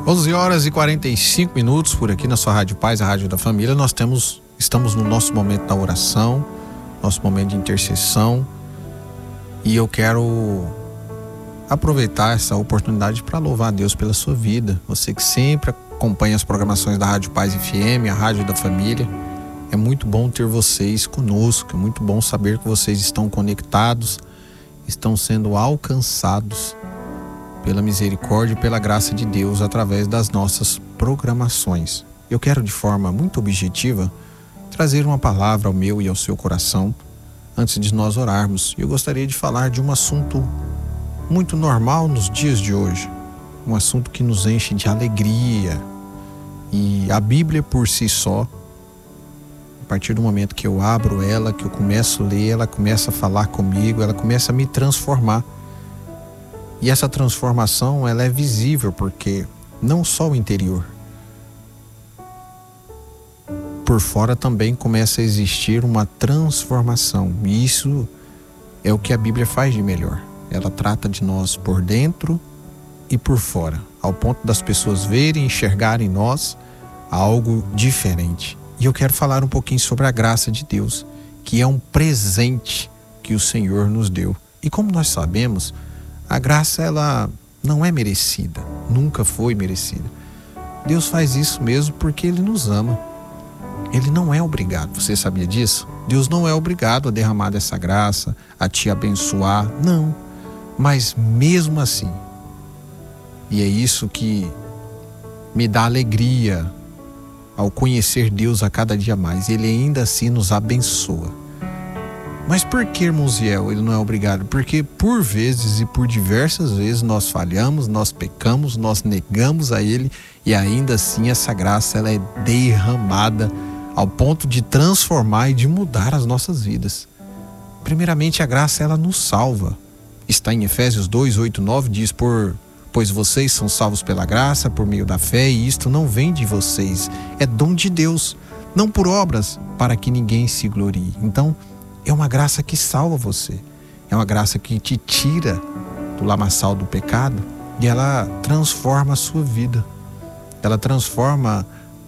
11h45 por aqui na sua Rádio Paz, a Rádio da Família. Estamos no nosso momento da oração, nosso momento de intercessão, e eu quero aproveitar essa oportunidade para louvar a Deus pela sua vida. Você que sempre acompanha as programações da Rádio Paz FM, a Rádio da Família. É muito bom ter vocês conosco, é muito bom saber que vocês estão conectados, estão sendo alcançados pela misericórdia e pela graça de Deus através das nossas programações. Eu quero, de forma muito objetiva, trazer uma palavra ao meu e ao seu coração antes de nós orarmos. Eu gostaria de falar de um assunto muito normal nos dias de hoje, um assunto que nos enche de alegria, e a Bíblia por si só, a partir do momento que eu abro ela, que eu começo a ler, ela começa a falar comigo, ela começa a me transformar. E essa transformação, ela é visível, porque não só o interior, por fora também começa a existir uma transformação. E isso é o que a Bíblia faz de melhor. Ela trata de nós por dentro e por fora, ao ponto das pessoas verem e enxergarem em nós algo diferente. E eu quero falar um pouquinho sobre a graça de Deus, que é um presente que o Senhor nos deu. E como nós sabemos, a graça, ela não é merecida, nunca foi merecida. Deus faz isso mesmo porque Ele nos ama. Ele não é obrigado, você sabia disso? Deus não é obrigado a derramar dessa graça, a te abençoar, não. Mas mesmo assim, e é isso que me dá alegria ao conhecer Deus a cada dia mais, Ele ainda assim nos abençoa. Mas por que, irmãoziel, Ele não é obrigado? Porque por vezes e por diversas vezes nós falhamos, nós pecamos, nós negamos a Ele, e ainda assim essa graça, ela é derramada ao ponto de transformar e de mudar as nossas vidas. Primeiramente, a graça, ela nos salva. Está em Efésios 2, 8, 9, diz: pois vocês são salvos pela graça, por meio da fé, e isto não vem de vocês, é dom de Deus, não por obras, para que ninguém se glorie. Então, é uma graça que salva você, é uma graça que te tira do lamaçal do pecado, e ela transforma a sua vida, ela transforma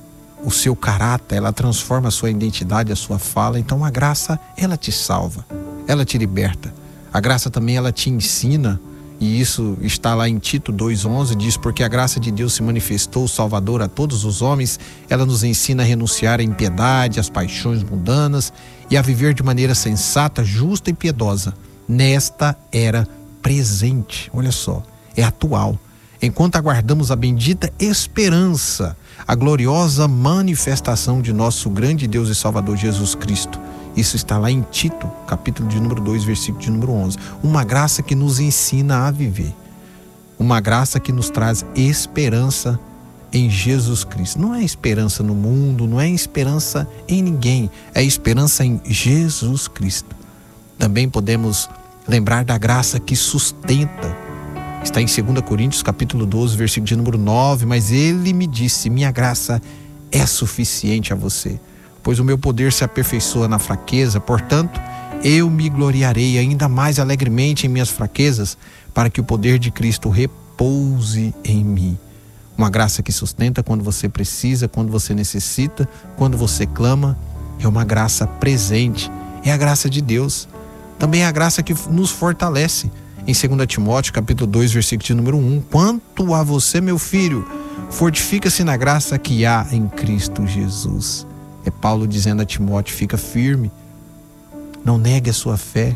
o seu caráter, ela transforma a sua identidade, a sua fala. Então a graça, ela te salva, ela te liberta. A graça também, ela te ensina, e isso está lá em Tito 2,11, diz: porque a graça de Deus se manifestou salvador a todos os homens, ela nos ensina a renunciar à impiedade, às paixões mundanas, e a viver de maneira sensata, justa e piedosa nesta era presente. Olha só, é atual. Enquanto aguardamos a bendita esperança, a gloriosa manifestação de nosso grande Deus e Salvador Jesus Cristo. Isso está lá em Tito, capítulo de número 2, versículo de número 11. Uma graça que nos ensina a viver. Uma graça que nos traz esperança em Jesus Cristo. Não é esperança no mundo, não é esperança em ninguém, é esperança em Jesus Cristo. Também podemos lembrar da graça que sustenta. Está em 2 Coríntios, capítulo 12, versículo de número 9, mas Ele me disse: minha graça é suficiente a você, pois o meu poder se aperfeiçoa na fraqueza. Portanto, eu me gloriarei ainda mais alegremente em minhas fraquezas, para que o poder de Cristo repouse em mim. Uma graça que sustenta quando você precisa, quando você necessita, quando você clama. É uma graça presente, é a graça de Deus. Também é a graça que nos fortalece. Em 2 Timóteo, capítulo 2, versículo de número 1, quanto a você, meu filho, fortifica-se na graça que há em Cristo Jesus. É Paulo dizendo a Timóteo: fica firme, não negue a sua fé,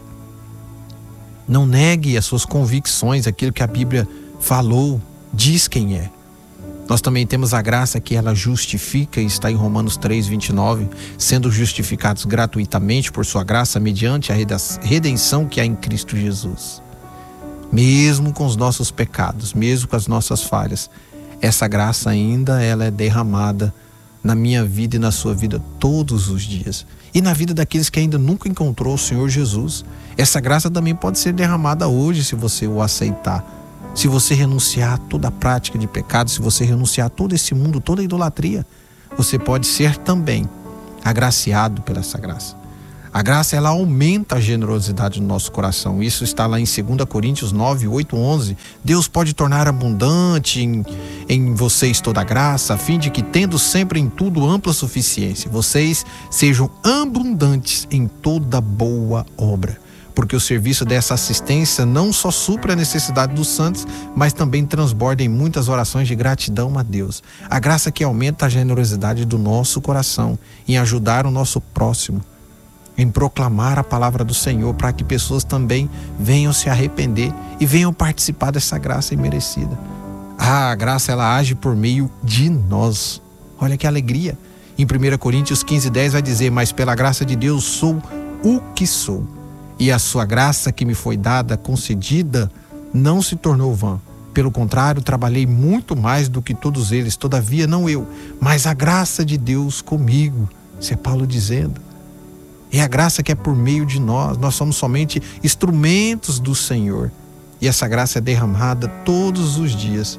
não negue as suas convicções, aquilo que a Bíblia falou, diz quem é. Nós também temos a graça que ela justifica, e está em Romanos 3, 29, sendo justificados gratuitamente por sua graça, mediante a redenção que há em Cristo Jesus. Mesmo com os nossos pecados, mesmo com as nossas falhas, essa graça ainda, ela é derramada na minha vida e na sua vida todos os dias. E na vida daqueles que ainda nunca encontrou o Senhor Jesus. Essa graça também pode ser derramada hoje, se você o aceitar. Se você renunciar a toda a prática de pecado, se você renunciar a todo esse mundo, toda a idolatria, você pode ser também agraciado por essa graça. A graça, ela aumenta a generosidade do nosso coração. Isso está lá em 2 Coríntios 9, 8, 11. Deus pode tornar abundante em vocês toda a graça, a fim de que, tendo sempre em tudo ampla suficiência, vocês sejam abundantes em toda boa obra. Porque o serviço dessa assistência não só supre a necessidade dos santos, mas também transborda em muitas orações de gratidão a Deus. A graça que aumenta a generosidade do nosso coração em ajudar o nosso próximo, em proclamar a palavra do Senhor, para que pessoas também venham se arrepender e venham participar dessa graça imerecida. A graça, ela age por meio de nós. Olha que alegria. Em 1 Coríntios 15, 10 vai dizer: mas pela graça de Deus sou o que sou, e a sua graça que me foi dada, concedida, não se tornou vã. Pelo contrário, trabalhei muito mais do que todos eles, todavia não eu, mas a graça de Deus comigo. Isso é Paulo dizendo. É a graça que é por meio de nós. Nós somos somente instrumentos do Senhor. E essa graça é derramada todos os dias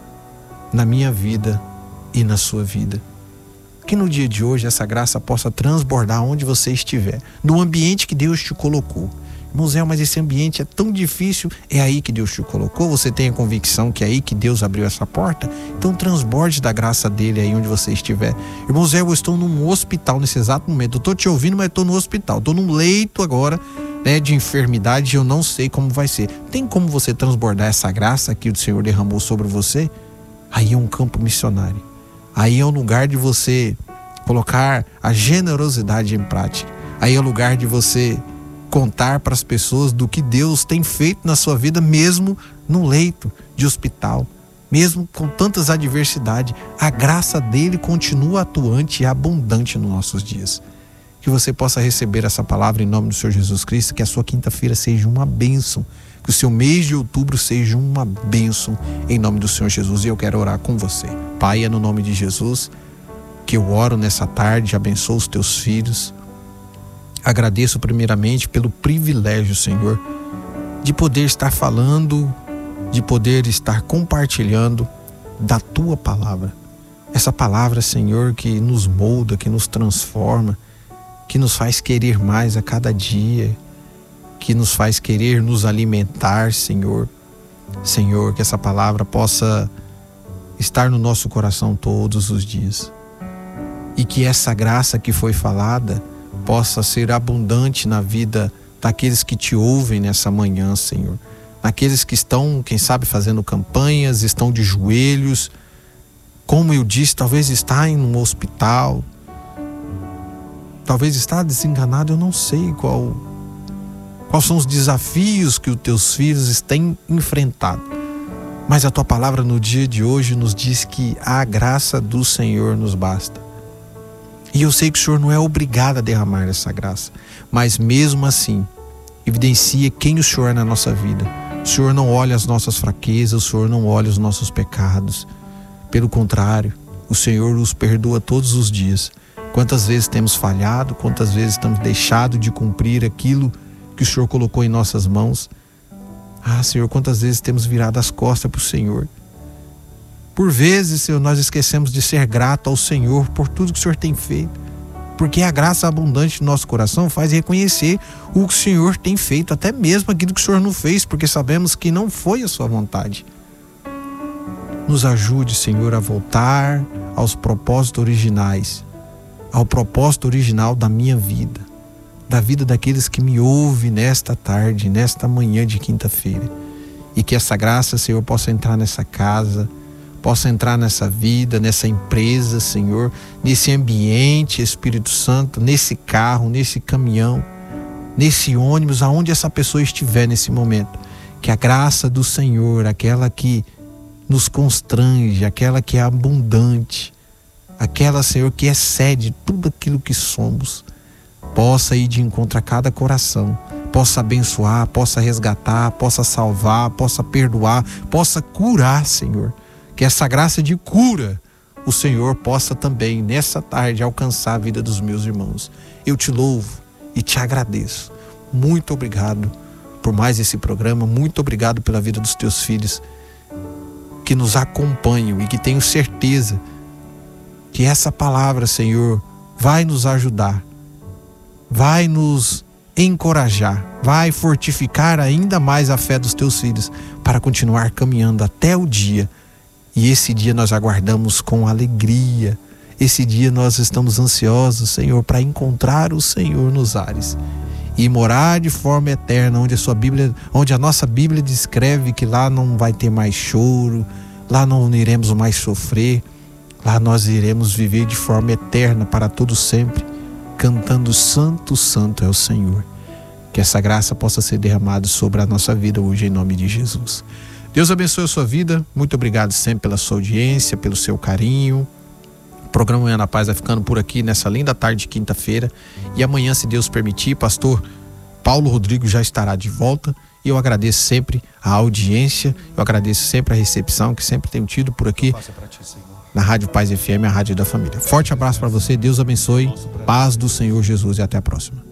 na minha vida e na sua vida. Que no dia de hoje essa graça possa transbordar onde você estiver, no ambiente que Deus te colocou. Irmão Zé, mas esse ambiente é tão difícil. É aí que Deus te colocou? Você tem a convicção que é aí que Deus abriu essa porta? Então transborde da graça dele aí onde você estiver. Irmão Zé, eu estou num hospital nesse exato momento. Eu estou te ouvindo, mas estou no hospital. Estou num leito agora, né, de enfermidade, e eu não sei como vai ser. Tem como você transbordar essa graça que o Senhor derramou sobre você? Aí é um campo missionário. Aí é um lugar de você colocar a generosidade em prática. Aí é o lugar de você contar para as pessoas do que Deus tem feito na sua vida, mesmo no leito de hospital, mesmo com tantas adversidades. A graça dele continua atuante e abundante nos nossos dias. Que você possa receber essa palavra em nome do Senhor Jesus Cristo, que a sua quinta-feira seja uma bênção, que o seu mês de outubro seja uma bênção em nome do Senhor Jesus. E eu quero orar com você. Pai, é no nome de Jesus que eu oro nessa tarde, abençoo os teus filhos. Agradeço primeiramente pelo privilégio, Senhor, de poder estar falando, de poder estar compartilhando da tua palavra. Essa palavra, Senhor, que nos molda, que nos transforma, que nos faz querer mais a cada dia, que nos faz querer nos alimentar, Senhor. Senhor, que essa palavra possa estar no nosso coração todos os dias. E que essa graça que foi falada possa ser abundante na vida daqueles que te ouvem nessa manhã, Senhor. Naqueles que estão, quem sabe, fazendo campanhas, estão de joelhos. Como eu disse, talvez está em um hospital, talvez está desenganado, eu não sei quais são os desafios que os teus filhos têm enfrentado. Mas a tua palavra no dia de hoje nos diz que a graça do Senhor nos basta. E eu sei que o Senhor não é obrigado a derramar essa graça, mas mesmo assim, evidencia quem o Senhor é na nossa vida. O Senhor não olha as nossas fraquezas, o Senhor não olha os nossos pecados. Pelo contrário, o Senhor os perdoa todos os dias. Quantas vezes temos falhado, quantas vezes temos deixado de cumprir aquilo que o Senhor colocou em nossas mãos. Ah, Senhor, quantas vezes temos virado as costas para o Senhor. Por vezes, Senhor, nós esquecemos de ser grato ao Senhor por tudo que o Senhor tem feito. Porque a graça abundante do nosso coração faz reconhecer o que o Senhor tem feito, até mesmo aquilo que o Senhor não fez, porque sabemos que não foi a sua vontade. Nos ajude, Senhor, a voltar aos propósitos originais, ao propósito original da minha vida, da vida daqueles que me ouvem nesta tarde, nesta manhã de quinta-feira. E que essa graça, Senhor, possa entrar nessa casa, possa entrar nessa vida, nessa empresa, Senhor, nesse ambiente, Espírito Santo, nesse carro, nesse caminhão, nesse ônibus, aonde essa pessoa estiver nesse momento. Que a graça do Senhor, aquela que nos constrange, aquela que é abundante, aquela, Senhor, que excede tudo aquilo que somos, possa ir de encontro a cada coração, possa abençoar, possa resgatar, possa salvar, possa perdoar, possa curar, Senhor. Que essa graça de cura, o Senhor possa também, nessa tarde, alcançar a vida dos meus irmãos. Eu te louvo e te agradeço. Muito obrigado por mais esse programa. Muito obrigado pela vida dos teus filhos que nos acompanham e que tenho certeza que essa palavra, Senhor, vai nos ajudar vai nos encorajar, vai fortificar ainda mais a fé dos teus filhos para continuar caminhando até o dia. E esse dia nós aguardamos com alegria. Esse dia nós estamos ansiosos, Senhor, para encontrar o Senhor nos ares e morar de forma eterna, onde a nossa Bíblia descreve que lá não vai ter mais choro, lá não iremos mais sofrer, lá nós iremos viver de forma eterna para todo sempre, cantando Santo, Santo é o Senhor. Que essa graça possa ser derramada sobre a nossa vida hoje, em nome de Jesus. Deus abençoe a sua vida. Muito obrigado sempre pela sua audiência, pelo seu carinho. O programa Manhã na Paz vai ficando por aqui nessa linda tarde de quinta-feira. E amanhã, se Deus permitir, pastor Paulo Rodrigo já estará de volta. E eu agradeço sempre a audiência, eu agradeço sempre a recepção que sempre tenho tido por aqui na Rádio Paz FM, a rádio da família. Forte abraço para você, Deus abençoe, paz do Senhor Jesus e até a próxima.